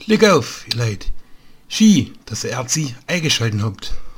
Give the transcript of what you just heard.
Glück auf, ihr Leute. Schön, dass ihr sie eingeschaltet habt.